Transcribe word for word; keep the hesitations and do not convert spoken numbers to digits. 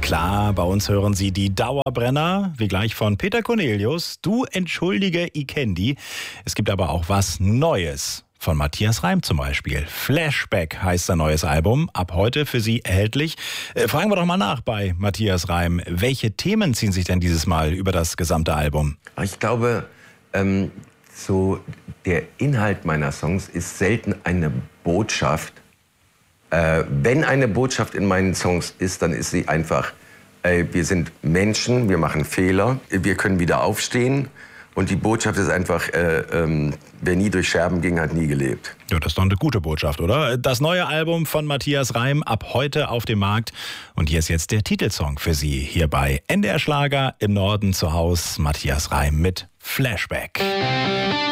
Klar, bei uns hören Sie die Dauerbrenner, wie gleich von Peter Cornelius. Du entschuldige, ich kenn die. Es gibt aber auch was Neues. Von Matthias Reim zum Beispiel. Flashback heißt sein neues Album. Ab heute für Sie erhältlich. Äh, fragen wir doch mal nach bei Matthias Reim. Welche Themen ziehen sich denn dieses Mal über das gesamte Album? Ich glaube, ähm, so der Inhalt meiner Songs ist selten eine Botschaft. Äh, wenn eine Botschaft in meinen Songs ist, dann ist sie einfach, äh, wir sind Menschen, wir machen Fehler, wir können wieder aufstehen. Und die Botschaft ist einfach, äh, ähm, wer nie durch Scherben ging, hat nie gelebt. Ja, das ist doch eine gute Botschaft, oder? Das neue Album von Matthias Reim ab heute auf dem Markt. Und hier ist jetzt der Titelsong für Sie. Hier bei N D R Schlager im Norden zu Haus. Matthias Reim mit Flashback.